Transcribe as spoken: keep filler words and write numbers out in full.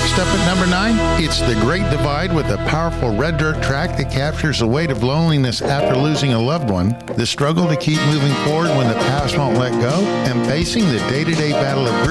Next up at number nine, it's The Great Divide with a powerful red dirt track that captures the weight of loneliness after losing a loved one, the struggle to keep moving forward when the past won't let go, and facing the day-to-day battle of grief.